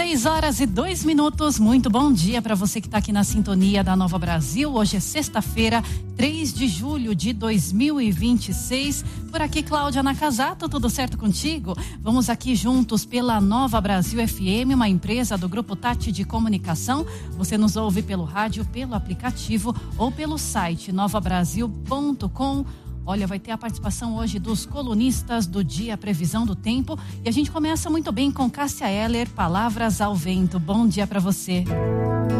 6h02. Muito bom dia para você que está aqui na sintonia da Nova Brasil. Hoje é sexta-feira, 3 de julho de 2026. Por aqui, Cláudia Nakazato, tudo certo contigo? Vamos aqui juntos pela Nova Brasil FM, uma empresa do Grupo Tati de Comunicação. Você nos ouve pelo rádio, pelo aplicativo ou pelo site novabrasil.com. Olha, vai ter a participação hoje dos colunistas do dia, previsão do tempo. E a gente começa muito bem com Cássia Eller, Palavras ao Vento. Bom dia para você.